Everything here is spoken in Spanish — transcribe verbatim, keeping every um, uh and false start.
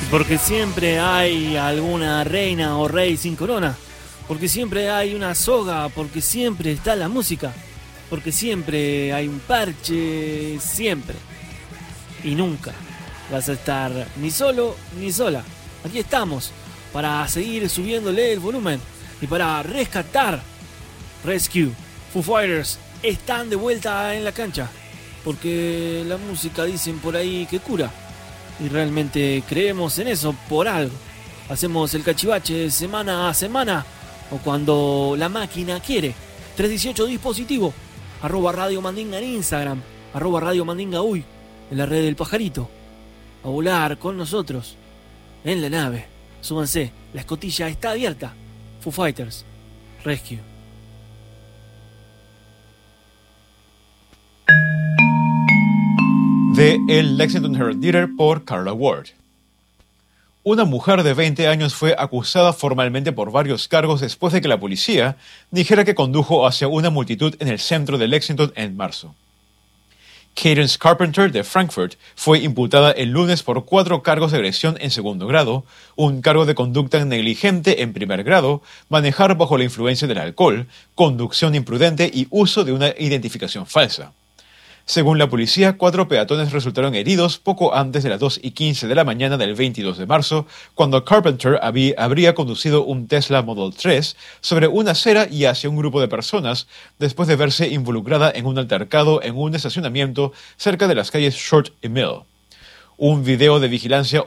Porque siempre hay alguna reina o rey sin corona. Porque siempre hay una soga. Porque siempre está la música. Porque siempre hay un parche. Siempre. Y nunca vas a estar ni solo ni sola. Aquí estamos para seguir subiéndole el volumen y para rescatar. Rescue, Foo Fighters están de vuelta en la cancha. Porque la música dicen por ahí que cura. Y realmente creemos en eso por algo. Hacemos el cachivache semana a semana o cuando la máquina quiere. trescientos dieciocho dispositivo. Arroba Radio Mandinga en Instagram. Arroba Radio Mandinga Uy. En la red del pajarito. A volar con nosotros. En la nave. Súbanse. La escotilla está abierta. Foo Fighters. Rescue. De El Lexington Herald Leader por Carla Ward. Una mujer de veinte años fue acusada formalmente por varios cargos después de que la policía dijera que condujo hacia una multitud en el centro de Lexington en marzo. Cadence Carpenter de Frankfurt fue imputada el lunes por cuatro cargos de agresión en segundo grado, un cargo de conducta negligente en primer grado, manejar bajo la influencia del alcohol, conducción imprudente y uso de una identificación falsa. Según la policía, cuatro peatones resultaron heridos poco antes de las dos y quince de la mañana del veintidós de marzo, cuando Carpenter había, habría conducido un Tesla Model tres sobre una acera y hacia un grupo de personas, después de verse involucrada en un altercado en un estacionamiento cerca de las calles Short y Mill. Un video de vigilancia